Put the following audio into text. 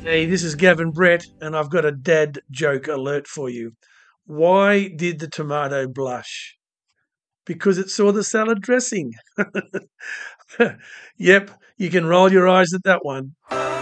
Hey, this is Gavin Brett, and I've got a dad joke alert for you. Why did the tomato blush? Because it saw the salad dressing. Yep, you can roll your eyes at that one.